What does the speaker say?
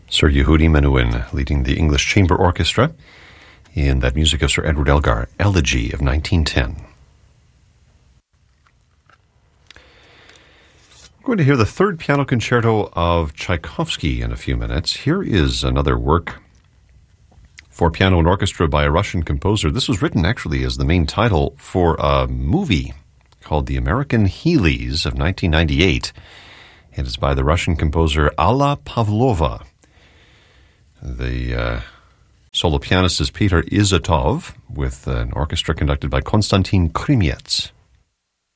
Sir Yehudi Menuhin leading the English Chamber Orchestra in that music of Sir Edward Elgar, Elegy of 1910. We're going to hear the third piano concerto of Tchaikovsky in a few minutes. Here is another work for piano and orchestra by a Russian composer. This was written actually as the main title for a movie called The American Healys of 1998. It is by the Russian composer Alla Pavlova. The solo pianist is Peter Izotov, with an orchestra conducted by Konstantin Krymets.